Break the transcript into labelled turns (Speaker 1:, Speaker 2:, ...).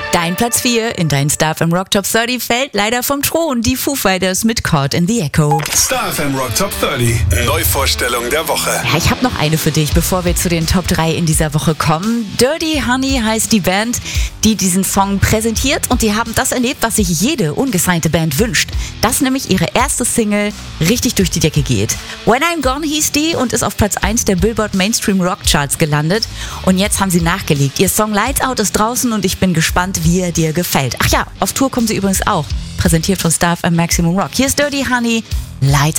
Speaker 1: Dein Platz 4 in dein Star FM Rock Top 30 fällt leider vom Thron. Die Foo Fighters mit Caught in the Echo.
Speaker 2: Star FM Rock Top 30. Neuvorstellung der Woche.
Speaker 1: Ja, ich habe noch eine für dich, bevor wir zu den Top 3 in dieser Woche kommen. Dirty Honey heißt die Band, die diesen Song präsentiert. Und die haben das erlebt, was sich jede ungesignte Band wünscht. Dass nämlich ihre erste Single richtig durch die Decke geht. When I'm Gone hieß die und ist auf Platz 1 der Billboard Mainstream Rock Charts gelandet. Und jetzt haben sie nachgelegt. Ihr Song Lights Out ist draußen und ich bin gespannt, wie er dir gefällt. Ach ja, auf Tour kommen sie übrigens auch. Präsentiert von Star FM Maximum Rock. Hier ist Dirty Honey, Lights